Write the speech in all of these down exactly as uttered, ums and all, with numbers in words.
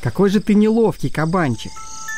Какой же ты неловкий, кабанчик.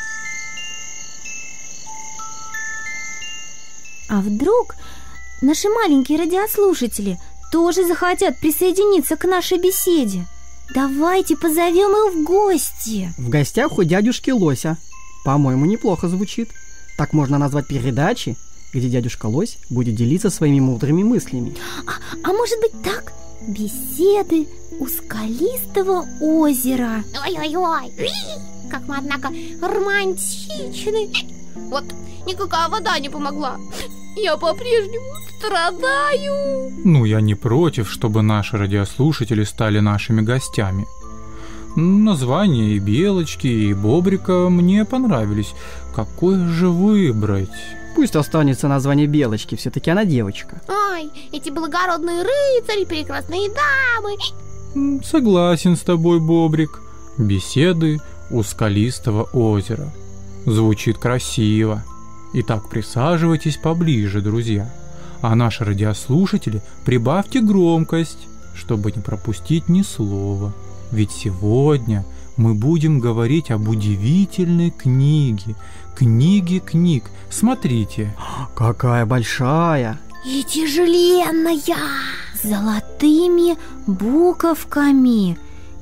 А вдруг наши маленькие радиослушатели тоже захотят присоединиться к нашей беседе? Давайте позовем их в гости. В гостях у дядюшки Лося. По-моему, неплохо звучит. Так можно назвать передачи, где дядюшка Лось будет делиться своими мудрыми мыслями. А, а может быть так? Беседы у скалистого озера. Ой-ой-ой, как мы, однако, романтичны. Вот никакая вода не помогла. Я по-прежнему страдаю. Ну, я не против, чтобы наши радиослушатели стали нашими гостями. Названия и Белочки, и Бобрика мне понравились. Какое же выбрать? Пусть останется название Белочки, все-таки она девочка. Ой, эти благородные рыцари, прекрасные дамы. Согласен с тобой, Бобрик. Беседы у скалистого озера. Звучит красиво. Итак, присаживайтесь поближе, друзья. А наши радиослушатели, прибавьте громкость, чтобы не пропустить ни слова. Ведь сегодня мы будем говорить об удивительной книге. Книге книг. Смотрите. Какая большая! И тяжеленная, с золотыми буковками.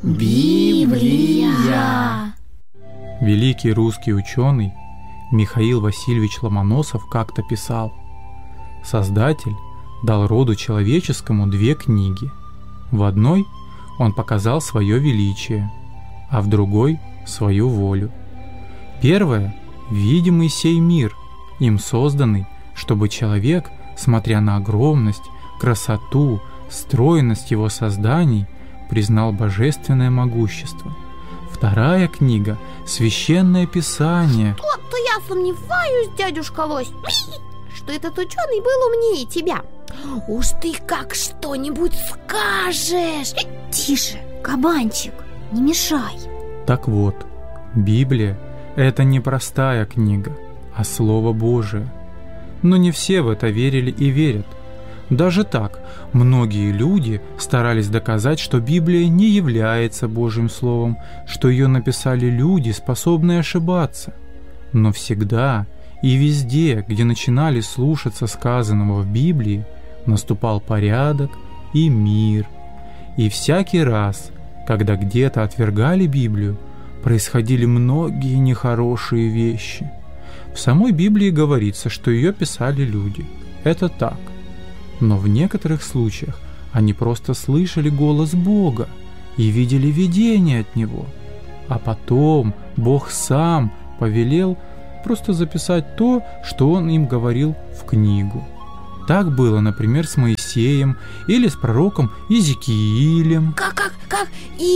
Библия. Великий русский ученый Михаил Васильевич Ломоносов как-то писал: Создатель дал роду человеческому две книги. В одной он показал свое величие, а в другой – свою волю. Первая – видимый сей мир, им созданный, чтобы человек, смотря на огромность, красоту, стройность его созданий, признал божественное могущество. Вторая книга – Священное Писание. Вот-то я сомневаюсь, дядюшка Лось, что этот ученый был умнее тебя. Уж ты как что-нибудь скажешь. Тише, кабанчик, не мешай. Так вот, Библия – это не простая книга, а Слово Божие. Но не все в это верили и верят. Даже так, многие люди старались доказать, что Библия не является Божьим Словом, что ее написали люди, способные ошибаться. Но всегда и везде, где начинали слушаться сказанного в Библии, наступал порядок и мир. И всякий раз, когда где-то отвергали Библию, происходили многие нехорошие вещи. В самой Библии говорится, что ее писали люди. Это так. Но в некоторых случаях они просто слышали голос Бога и видели видение от Него. А потом Бог сам повелел просто записать то, что Он им говорил в книгу. Так было, например, с Моисеем или с пророком Иезекиилем. Как, как, как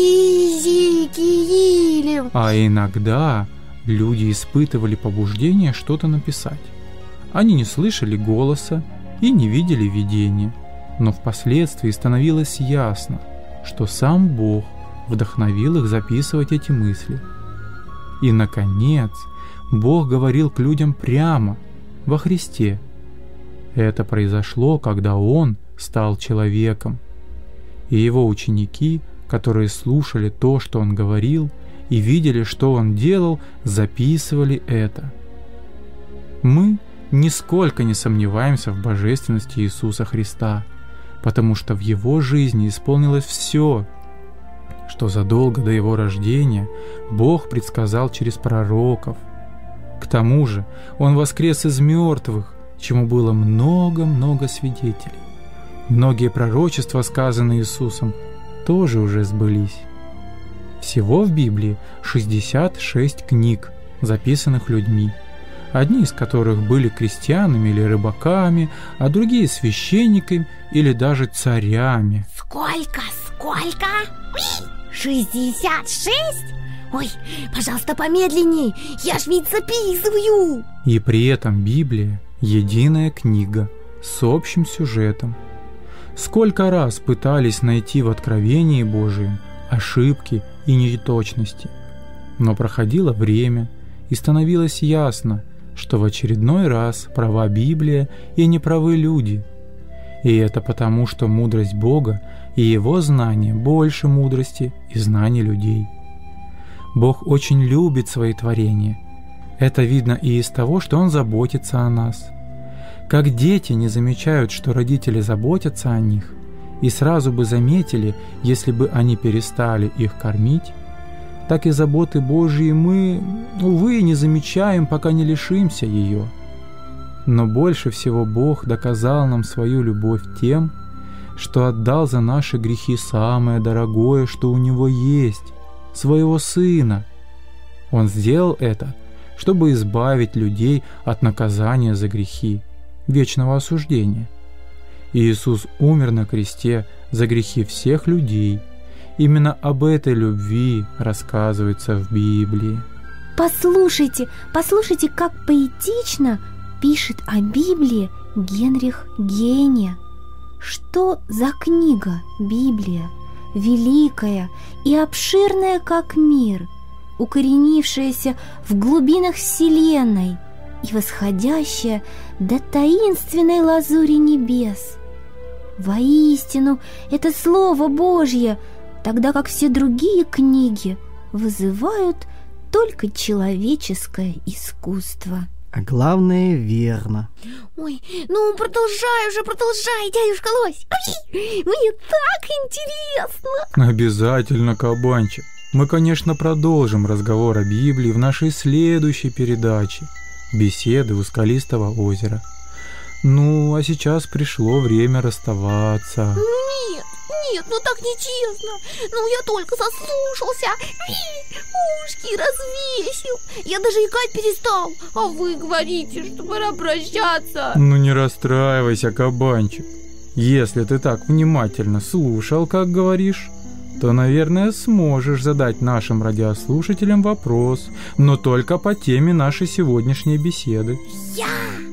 Иезекиилем. А иногда люди испытывали побуждение что-то написать. Они не слышали голоса и не видели видения, но впоследствии становилось ясно, что сам Бог вдохновил их записывать эти мысли. И, наконец, Бог говорил к людям прямо, во Христе. Это произошло, когда Он стал человеком, и Его ученики, которые слушали то, что Он говорил, и видели, что Он делал, записывали это. Мы нисколько не сомневаемся в божественности Иисуса Христа, потому что в Его жизни исполнилось все, что задолго до Его рождения Бог предсказал через пророков. К тому же Он воскрес из мертвых, чему было много-много свидетелей. Многие пророчества, сказанные Иисусом, тоже уже сбылись. Всего в Библии шестьдесят шесть книг, записанных людьми, одни из которых были крестьянами или рыбаками, а другие священниками или даже царями. Сколько? Сколько? шестьдесят шесть? Ой, пожалуйста, помедленней, я ж ведь записываю. И при этом Библия – единая книга с общим сюжетом. Сколько раз пытались найти в Откровении Божием ошибки и неточности, но проходило время, и становилось ясно, что в очередной раз права Библия и неправы люди. И это потому, что мудрость Бога и Его знание больше мудрости и знаний людей. Бог очень любит свои творения. Это видно и из того, что Он заботится о нас. Как дети не замечают, что родители заботятся о них, и сразу бы заметили, если бы они перестали их кормить, так и заботы Божьи мы, увы, не замечаем, пока не лишимся ее. Но больше всего Бог доказал нам свою любовь тем, что отдал за наши грехи самое дорогое, что у Него есть – своего Сына. Он сделал это, чтобы избавить людей от наказания за грехи, вечного осуждения. Иисус умер на кресте за грехи всех людей. Именно об этой любви рассказывается в Библии. Послушайте, послушайте, как поэтично пишет о Библии Генрих Гейне. Что за книга Библия, великая и обширная, как мир, укоренившаяся в глубинах вселенной и восходящая до таинственной лазури небес. Воистину, это Слово Божье, тогда как все другие книги вызывают только человеческое искусство. А главное, верно. Ой, ну продолжай уже, продолжай, дядюшка Лось. Ой, мне так интересно. Обязательно, кабанчик. Мы, конечно, продолжим разговор о Библии в нашей следующей передаче «Беседы у скалистого озера». Ну, а сейчас пришло время расставаться. Нет, нет, ну так нечестно. Ну, я только сослушался. Ушки развесил. Я даже икать перестал. А вы говорите, что пора прощаться. Ну, не расстраивайся, кабанчик. Если ты так внимательно слушал, как говоришь, то, наверное, сможешь задать нашим радиослушателям вопрос, но только по теме нашей сегодняшней беседы. Я?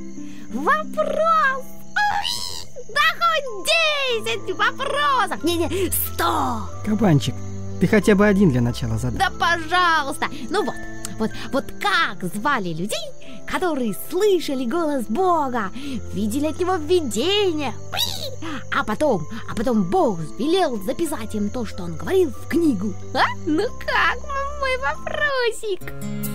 Вопрос? Да хоть десять вопросов! Не-не, сто! Кабанчик, ты хотя бы один для начала задай. Да пожалуйста! Ну вот, вот, вот как звали людей, которые слышали голос Бога, видели от Него видение, а потом, а потом Бог велел записать им то, что Он говорил в книгу. А? Ну как, мой вопросик?